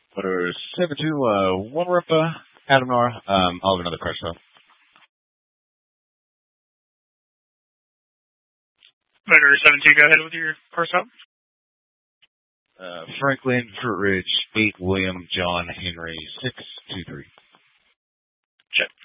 Motor 72, one Ripper, Adam Nora, I'll have another crash though. Motor 72, go ahead with your car stop. Franklin, Fruit Ridge, 8 William, John, Henry, 623. Check.